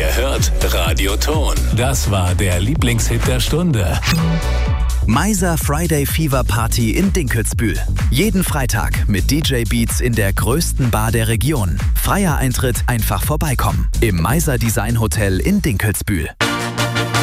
Wer hört? Radio Ton. Das war der Lieblingshit der Stunde. Meiser Friday Fever Party in Dinkelsbühl. Jeden Freitag mit DJ Beats in der größten Bar der Region. Freier Eintritt, einfach vorbeikommen. Im Meiser Design Hotel in Dinkelsbühl.